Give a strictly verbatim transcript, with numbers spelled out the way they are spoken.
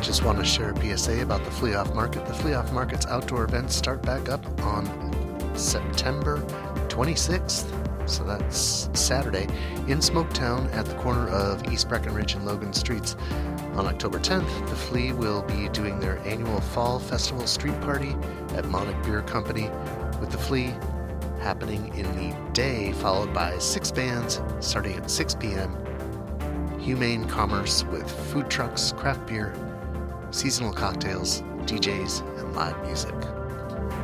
Just want to share a P S A about the Flea Off Market. The Flea Off Market's outdoor events start back up on September twenty-sixth, so that's Saturday, in Smoketown at the corner of East Breckenridge and Logan Streets. On October tenth, the Flea will be doing their annual Fall Festival Street Party at Monarch Beer Company, with the Flea happening in the day, followed by six bands starting at six p.m. Humane commerce with food trucks, craft beer, seasonal cocktails, D Js, and live music.